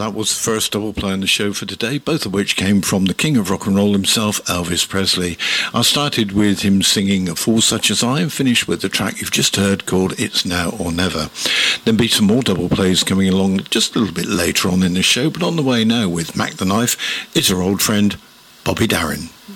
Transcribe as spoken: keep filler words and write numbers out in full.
that was the first double play on the show for today, both of which came from the king of rock and roll himself, Elvis Presley. I started with him singing A Fool Such As I and finished with the track you've just heard called It's Now or Never. Then be some more double plays coming along just a little bit later on in the show, but on the way now with Mac the Knife is our old friend Bobby Darin.